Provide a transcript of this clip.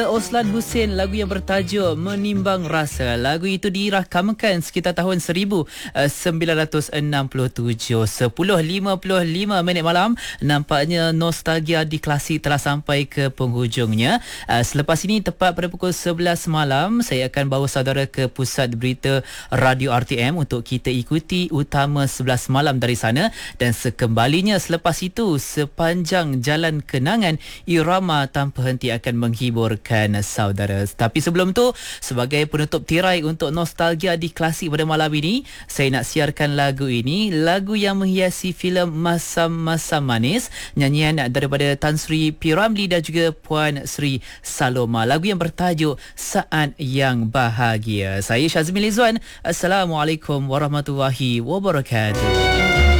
Oslan Hussein, lagu yang bertajuk Menimbang Rasa. Lagu itu dirakamkan sekitar tahun 1967. 10.55 malam. Nampaknya nostalgia di Klasik telah sampai ke penghujungnya. Selepas ini tepat pada pukul 11 malam, saya akan bawa saudara ke pusat berita Radio RTM untuk kita ikuti utama 11 malam dari sana. Dan sekembalinya selepas itu, sepanjang jalan kenangan, irama tanpa henti akan menghiburkan saudara. Tapi sebelum tu, sebagai penutup tirai untuk nostalgia di Klasik pada malam ini, saya nak siarkan lagu ini, lagu yang menghiasi filem Masam-Masam Manis, nyanyian daripada Tan Sri P. Ramlee dan juga Puan Sri Saloma. Lagu yang bertajuk Saat Yang Bahagia. Saya Syazmi Lizwan. Assalamualaikum warahmatullahi wabarakatuh.